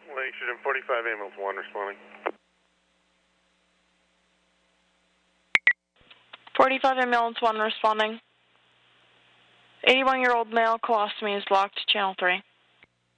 Lakeshore 45 ambulance 1 responding. 45 ambulance 1 responding. 81-year-old male colostomy is blocked, channel 3.